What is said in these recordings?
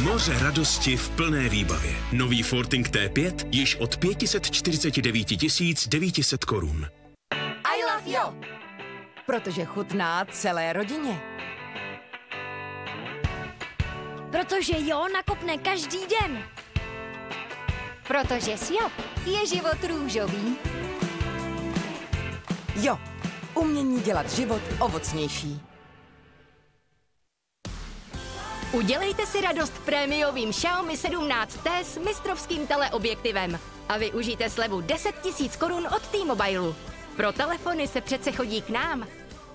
Moře radosti v plné výbavě. Nový Forting T5 již od 549 900 korun. I love you! Protože chutná celé rodině. Protože jo nakopne každý den. Protože s Jo je život růžový. Jo, umění dělat život ovocnější. Udělejte si radost prémiovým Xiaomi 17T s mistrovským teleobjektivem a využijte slevu 10 000 korun od T-Mobile. Pro telefony se přece chodí k nám.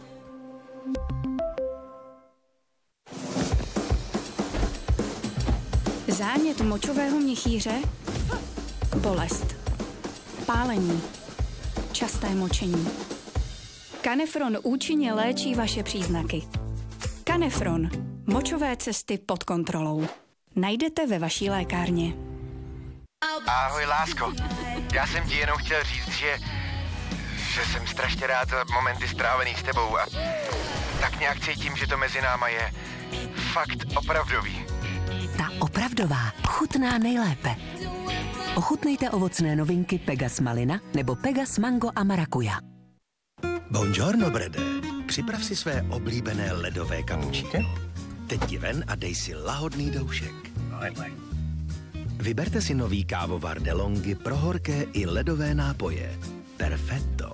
Zánět močového měchýře, bolest, pálení, časté močení. Kanefron účinně léčí vaše příznaky. Kanefron. Močové cesty pod kontrolou. Najdete ve vaší lékárně. Ahoj, lásko. Já jsem ti jenom chtěl říct, že jsem strašně rád za momenty strávený s tebou a tak nějak cítím, že to mezi náma je fakt opravdový. Ta opravdová chutná nejlépe. Ochutnejte ovocné novinky Pegas Malina nebo Pegas Mango a Marakuja. Buongiorno, Brede. Připrav si své oblíbené ledové kapučíno. Teď ti ven a dej si lahodný doušek. Vyberte si nový kávovar DeLonghi pro horké i ledové nápoje. Perfetto.